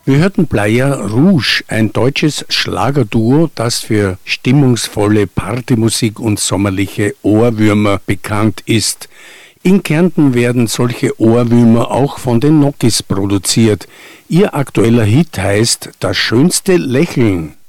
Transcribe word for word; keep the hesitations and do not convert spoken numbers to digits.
Wir hörten Playa Rouge, ein deutsches Schlagerduo, das für stimmungsvolle Partymusik und sommerliche Ohrwürmer bekannt ist. In Kärnten werden solche Ohrwürmer auch von den Nokis produziert. Ihr aktueller Hit heißt »Das schönste Lächeln«.